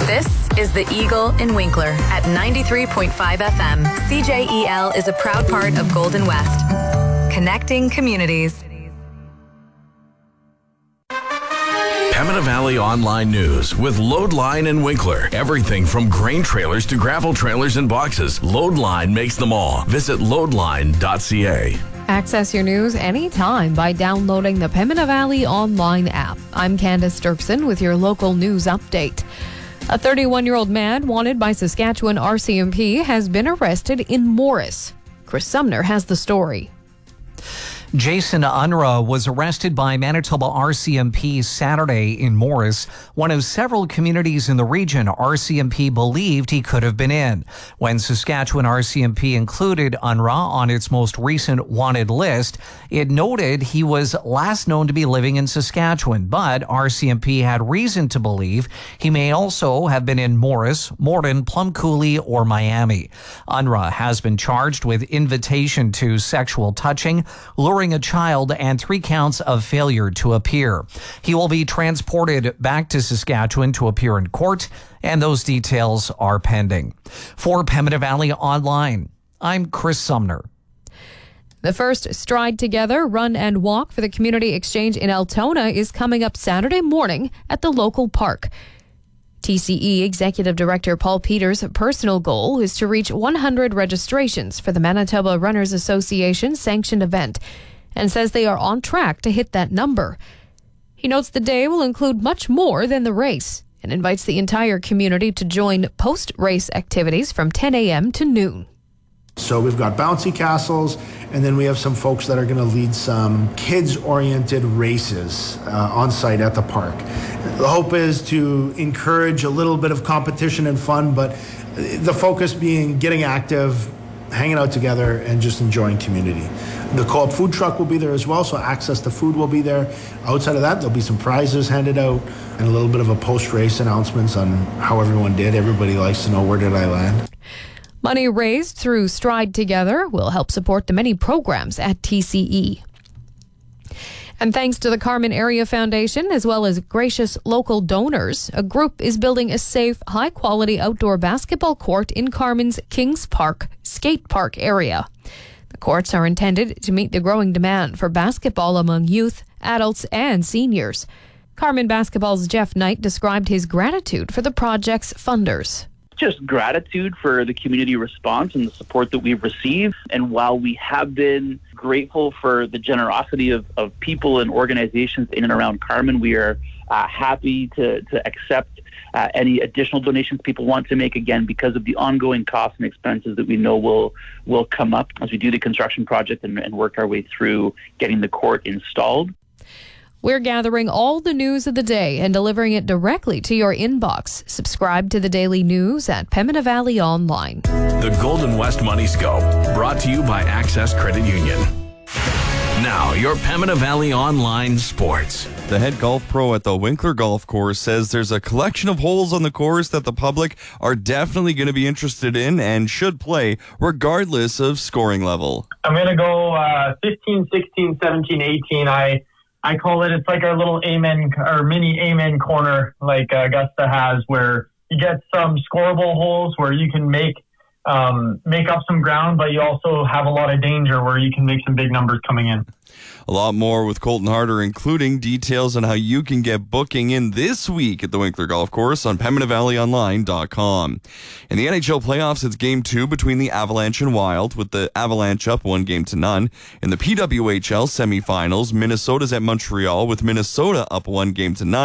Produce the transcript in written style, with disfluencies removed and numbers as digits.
This is the Eagle in Winkler at 93.5 FM. CJEL is a proud part of Golden West. Connecting communities. Pembina Valley Online News with Loadline and Winkler. Everything from grain trailers to gravel trailers and boxes. Loadline makes them all. Visit loadline.ca. Access your news anytime by downloading the Pembina Valley Online app. I'm Candace Sturkson with your local news update. A 31-year-old man wanted by Saskatchewan RCMP has been arrested in Morris. Chris Sumner has the story. Jason Unruh was arrested by Manitoba RCMP Saturday in Morris, one of several communities in the region RCMP believed he could have been in. When Saskatchewan RCMP included Unruh on its most recent wanted list, it noted he was last known to be living in Saskatchewan, but RCMP had reason to believe he may also have been in Morris, Morden, Plum Coulee, or Miami. Unruh has been charged with invitation to sexual touching, luring a child, and 3 counts of failure to appear. He will be transported back to Saskatchewan to appear in court, and those details are pending. For Pembina Valley Online, I'm Chris Sumner. The first Stride Together Run and Walk for the Community Exchange in Altona is coming up Saturday morning at the local park. TCE Executive Director Paul Peters' personal goal is to reach 100 registrations for the Manitoba Runners Association sanctioned event, and says they are on track to hit that number. He notes the day will include much more than the race and invites the entire community to join post-race activities from 10 a.m. to noon. So we've got bouncy castles, and then we have some folks that are going to lead some kids-oriented races on site at the park. The hope is to encourage a little bit of competition and fun, but the focus being getting active, hanging out together, and just enjoying community. The co-op food truck will be there as well, so access to food will be there. Outside of that, there'll be some prizes handed out and a little bit of a post-race announcements on how everyone did. Everybody likes to know, where did I land? Money raised through Stride Together will help support the many programs at TCE. And thanks to the Carman Area Foundation, as well as gracious local donors, a group is building a safe, high-quality outdoor basketball court in Carman's Kings Park skate park area. The courts are intended to meet the growing demand for basketball among youth, adults, and seniors. Carman Basketball's Jeff Knight described his gratitude for the project's funders. Just gratitude for the community response and the support that we've received. And while we have been grateful for the generosity of people and organizations in and around Carman, we are happy to accept any additional donations people want to make, again, because of the ongoing costs and expenses that we know will come up as we do the construction project and work our way through getting the court installed. We're gathering all the news of the day and delivering it directly to your inbox. Subscribe to the daily news at Pembina Valley Online. The Golden West Money Scope, brought to you by Access Credit Union. Now, your Pembina Valley Online sports. The head golf pro at the Winkler Golf Course says there's a collection of holes on the course that the public are definitely going to be interested in and should play regardless of scoring level. I'm going to go 15, 16, 17, 18. I call it's like our little amen or mini amen corner like Augusta has, where you get some scoreable holes where you can make up some ground, but you also have a lot of danger where you can make some big numbers coming in. A lot more with Colton Harder, including details on how you can get booking in this week at the Winkler Golf Course on PembinaValleyOnline.com. In the NHL playoffs, it's Game 2 between the Avalanche and Wild, with the Avalanche up 1-0. In the PWHL semifinals, Minnesota's at Montreal, with Minnesota up 1-0.